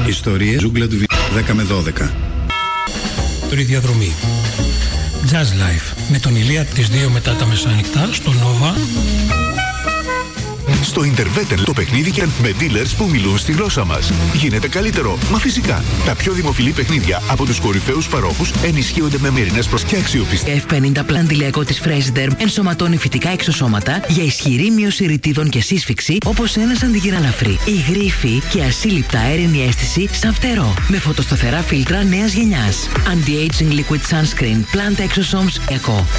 Ιστορίες ζούγκλα του 10 με 12. Διαδρομή Jazz Life με τον Ηλία τις 2 μετά τα μεσάνυχτα στο Nova. Στο Interveten το παιχνίδι και με dealers που μιλούν στη γλώσσα μας. Γίνεται καλύτερο, μα φυσικά. Τα πιο δημοφιλή παιχνίδια από τους κορυφαίους παρόχους ενισχύονται με μερινές και αξιοπιστία. F50 πλαντιλιακό της Fraser ενσωματώνει φυτικά εξωσώματα για ισχυρή μείωση ρητίδων και σύσφυξη, όπως ένας αντιγυραλαφρύ. Υγρή υφή και ασύλληπτα αέρινη αίσθηση σαν φτερό. Με φωτοσταθερά φίλτρα νέας γενιάς. Anti-aging liquid sunscreen Plant Exosomes Eco.